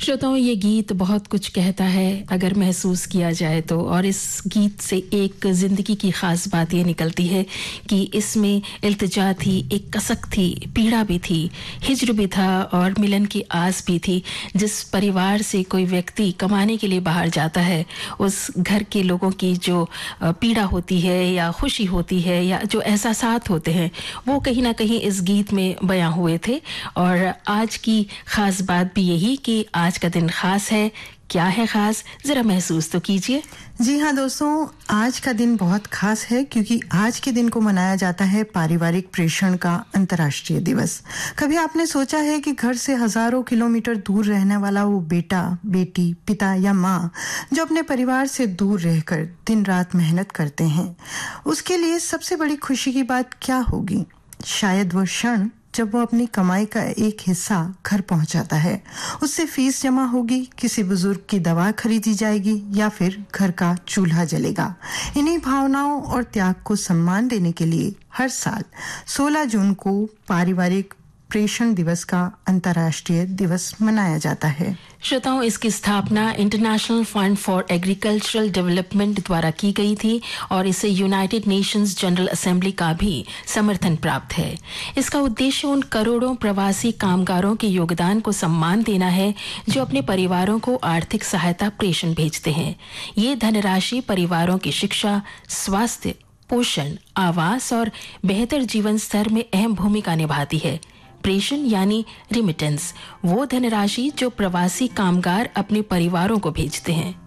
श्रोताओं, ये गीत बहुत कुछ कहता है अगर महसूस किया जाए तो। और इस गीत से एक ज़िंदगी की ख़ास बात ये निकलती है कि इसमें इल्तिजा थी, एक कसक थी, पीड़ा भी थी, हिज्र भी था और मिलन की आस भी थी। जिस परिवार से कोई व्यक्ति कमाने के लिए बाहर जाता है, उस घर के लोगों की जो पीड़ा होती है या खुशी होती है या जो एहसासात होते हैं, वो कहीं ना कहीं इस गीत में बयां हुए थे। और आज की ख़ास बात भी यही कि आज का दिन खास है। क्या है खास, जरा महसूस तो कीजिए। जी हाँ दोस्तों, आज का दिन बहुत खास है क्योंकि आज के दिन को मनाया जाता है पारिवारिक प्रेषण का अंतर्राष्ट्रीय दिवस। कभी आपने सोचा है कि घर से हजारों किलोमीटर दूर रहने वाला वो बेटा, बेटी, पिता या माँ जो अपने परिवार से दूर रहकर दिन रात मेहनत करते हैं, उसके लिए सबसे बड़ी खुशी की बात क्या होगी? शायद वो क्षण जब वो अपनी कमाई का एक हिस्सा घर पहुंचाता है। उससे फीस जमा होगी, किसी बुजुर्ग की दवा खरीदी जाएगी या फिर घर का चूल्हा जलेगा। इन्हीं भावनाओं और त्याग को सम्मान देने के लिए हर साल 16 जून को पारिवारिक प्रेषण दिवस का अंतर्राष्ट्रीय दिवस मनाया जाता है। श्रोताओं, इसकी स्थापना international fund for agricultural development द्वारा की गई थी और इसे यूनाइटेड नेशंस जनरल असेंबली का भी समर्थन प्राप्त है। इसका उद्देश्य उन करोड़ों प्रवासी कामगारों के योगदान को सम्मान देना है जो अपने परिवारों को आर्थिक सहायता प्रेषण भेजते हैं। ये धनराशि परिवारों की शिक्षा, स्वास्थ्य, पोषण, आवास और बेहतर जीवन स्तर में अहम भूमिका निभाती है। प्रेषण यानी रिमिटेंस, वो धनराशि जो प्रवासी कामगार अपने परिवारों को भेजते हैं।